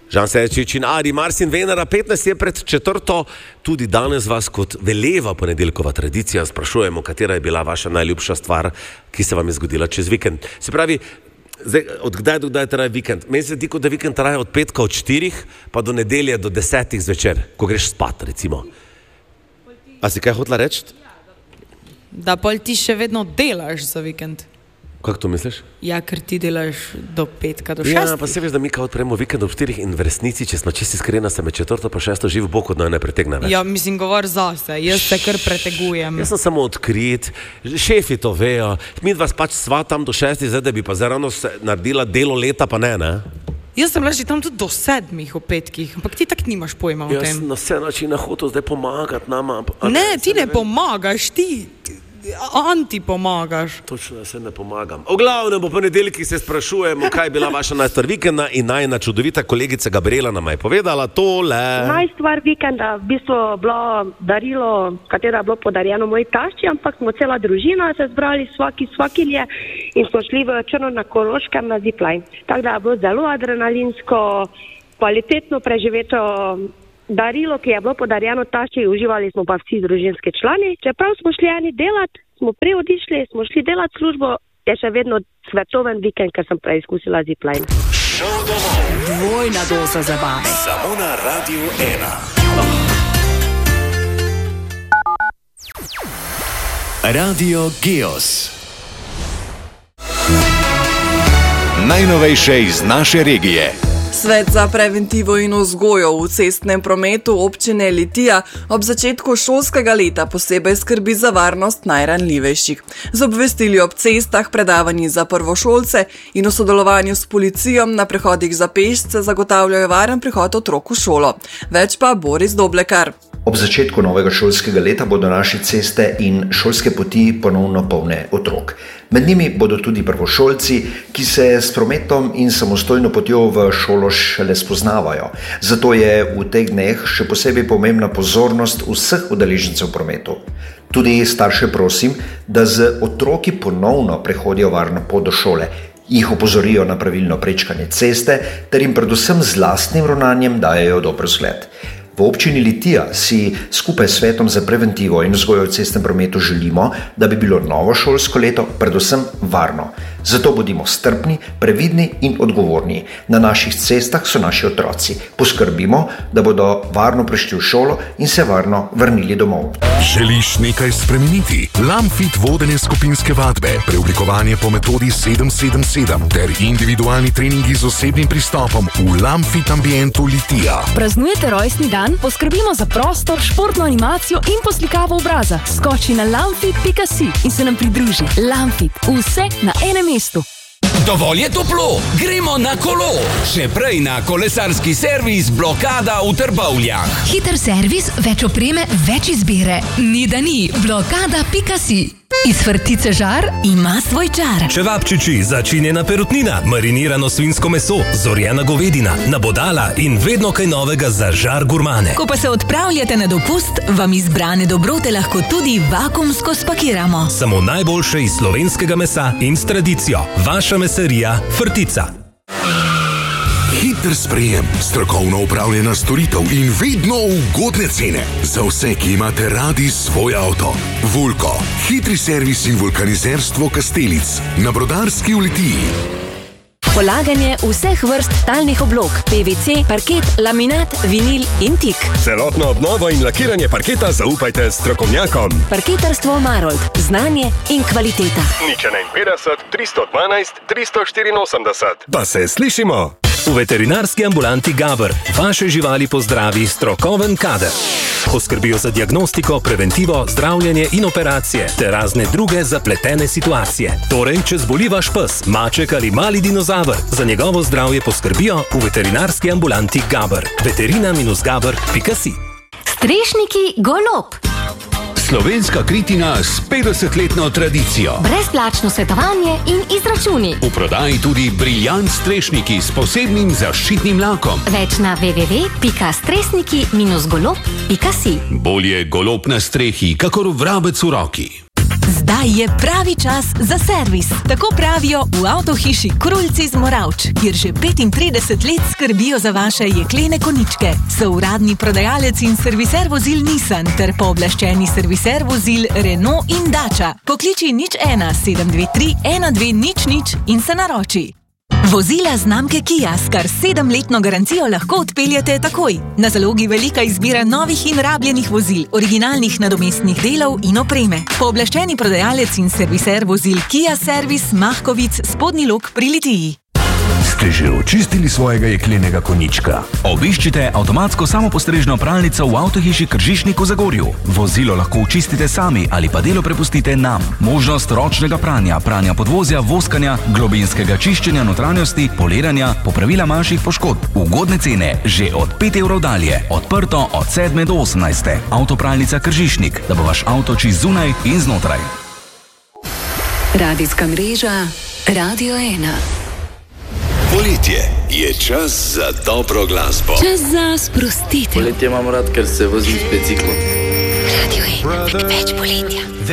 Žan Sečič in Ari Marsin Venera, 15 je pred 4. Tudi danes vas kot veleva ponedeljkova tradicija sprašujemo, katera je bila vaša najljubša stvar, ki se vam je zgodila čez vikend. Se pravi, zdaj, od kdaj do kdaj traja vikend? Meni se zdi, da vikend traja od petka od 4 pa do nedelje do 10 zvečer, ko greš spat, recimo. A si kaj hotela reči? Da pol ti še vedno delaš za vikend. Kako to misliš? Ja, ker ti delaš do petka, do 6. Ja, pa se veš, da mi kao odpremo vikend ob 4 in v resnici, če smo čisti iskrena, se med 4. pa 6. živ bok od ne pretegne več. Ja, mislim, govor zase, jaz se kar pretegujem. Jaz sem samo odkrit, šefi to vejo, mi vas pač sva tam do 6, zdaj da bi pa zarano naredila delo leta, pa ne? Jaz sem bila že tam tudi do 7 v petkih, ampak ti tak nimaš pojma o tem. Jaz na vse načine hotel zdaj pomagati nama. Ne, ti ne pomagaš, ti anti-pomagaš. Točno, da se ne pomagam. V glavnem, po ponedeljkih se sprašujemo, kaj je bila vaša najstvar vikenda in najna čudovita kolegica Gabriela nam je povedala tole. Najstvar vikenda v bistvu bilo darilo, katero je bilo podarjeno moji tašči, ampak smo cela družina se zbrali svakilje in smo šli v Črno na Koroškem na zipline. Tako da je bilo zelo adrenalinsko, kvalitetno preživeto darilo, ki je bilo podarjeno tašči, uživali smo pa vsi družinski člani. Čeprav smo šli eni delati, smo prej odišli, smo šli delati službo, je še vedno svetoven vikend, ker sem preizkusila zipline. Dvojna doza zabave. Samo na Radiu 1. Radio Geos. Najnovejše iz naše regije. Svet za preventivo in vzgojo v cestnem prometu občine Litija ob začetku šolskega leta posebej skrbi za varnost najranljivejših. Z obvestili ob cestah, predavanji za prvošolce in v sodelovanju s policijo na prehodih za pešce zagotavljajo varen prihod otrok v šolo. Več pa Boris Doblekar. Ob začetku novega šolskega leta bodo naše ceste in šolske poti ponovno polne otrok. Med njimi bodo tudi prvošolci, ki se s prometom in samostojno potjo v šolo šele spoznavajo. Zato je v teh dneh še posebej pomembna pozornost vseh udeležencev v prometu. Tudi starše prosim, da z otroki ponovno prehodijo varno pot do šole, jih opozorijo na pravilno prečkanje ceste ter jim predvsem z lastnim ravnanjem dajejo dober zgled. V občini Litija si skupaj s Svetom za preventivo in vzgojo v cestnem prometu želimo, da bi bilo novo šolsko leto predvsem varno. Zato bodimo strpni, previdni in odgovorni. Na naših cestah so naši otroci. Poskrbimo, da bodo varno prišli v šolo in se varno vrnili domov. Želiš nekaj spremeniti? Lamfit vodenje skupinske vadbe, preoblikovanje po metodi 777 ter individualni treningi z osebnim pristopom v Lamfit ambientu Litija. Praznujete rojstni dan? Poskrbimo za prostor, športno animacijo in poslikavo obraza. Skoči na lamfit.si in se nam pridruži. Lamfit, vse na enem mestu. Dovolj je toplo, gremo na kolo. Še prej na kolesarski servis Blokada v Trbovljah. Hiter servis, več opreme, več izbire. Ni da ni, blokada.si. Iz Vrtice Žar ima svoj čar. Čevapčiči, začinjena perutnina, marinirano svinjsko meso, zorjena govedina, nabodala in vedno kaj novega za žar gurmane. Ko pa se odpravljate na dopust, vam izbrane dobrote lahko tudi vakuumsko spakiramo. Samo najboljše iz slovenskega mesa in s tradicijo. Vaša mesarija Vrtica. Hiter sprejem, strokovno upravljena storitev in vedno ugodne cene. Za vse, ki imate radi svoj avto. Vulko, hitri servis in vulkanizerstvo Kastelic na Brodarski v Litiji. Polaganje vseh vrst talnih oblog, PVC, parket, laminat, vinil in tik. Celotno obnovo in lakiranje parketa zaupajte strokovnjakom. Parketarstvo Marold, znanje in kvaliteta. 051 312 384. Pa se slišimo. V veterinarski ambulanti Gaber vaše živali pozdravi strokoven kader. Poskrbijo za diagnostiko, preventivo, zdravljenje in operacije ter razne druge zapletene situacije. Torej, če zboli vaš pes, maček ali mali dinozaver, za njegovo zdravje poskrbijo v veterinarski ambulanti Gaber. veterina-gaber.si. Strešniki Golob. Slovenska kritina s 50-letno tradicijo. Brezplačno svetovanje in izračuni. V prodaji tudi briljant strešniki s posebnim zaščitnim lakom. Več na www.stresniki-golob.si. Bolje golob na strehi, kakor vrabec v roki. Zdaj Zdaj je pravi čas za servis. Tako pravijo v avtohiši Kruljci z Moravč, kjer že 35 let skrbijo za vaše jeklene koničke. So uradni prodajalec in serviser vozil Nissan ter pooblaščeni serviser vozil Renault in Dacia. Pokliči 01 723 1200 in se naroči. Vozila znamke Kia s kar 7-letno garancijo lahko odpeljate takoj. Na zalogi velika izbira novih in rabljenih vozil, originalnih nadomestnih delov in opreme. Pooblaščeni prodajalec in serviser vozil Kia Servis Mahkovic, Spodnji Lok pri Litiji. Ste že očistili svojega jeklenega konjička? Obiščite avtomatsko samopostrežno pralnico v avtohiši Kržišnik v Zagorju. Vozilo lahko očistite sami ali pa delo prepustite nam. Možnost ročnega pranja, pranja podvozja, voskanja, globinskega čiščenja notranjosti, poliranja, popravila manjših poškodb. Ugodne cene že od 5 evrov dalje. Odprto od 7 do 18. Avtopralnica Kržišnik, da bo vaš avto čist zunaj in znotraj. Radijska mreža Radio 1. Poletje je čas za dobro glasbo. Čas za sprostitev. Poletje imam rad, ker se vozim s biciklom. Radio 1, več poletja.